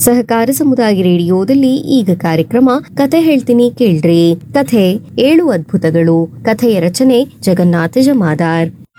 ಸಹಕಾರ ಸಮುದಾಯ ರೇಡಿಯೋದಲ್ಲಿ ಈಗ ಕಾರ್ಯಕ್ರಮ ಕತೆ ಹೇಳ್ತೀನಿ ಕೇಳ್ರಿ. ಕಥೆ 7 ಅದ್ಭುತಗಳು. ಕಥೆಯ ರಚನೆ ಜಗನ್ನಾಥ ಜಮಾದಾರ್.